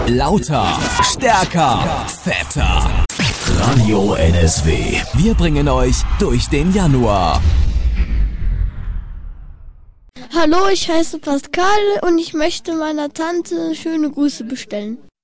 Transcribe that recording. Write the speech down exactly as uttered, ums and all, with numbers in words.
Lauter, stärker, fetter. Radio N S W. Wir bringen euch durch den Januar. Hallo, ich heiße Pascal und ich möchte meiner Tante schöne Grüße bestellen.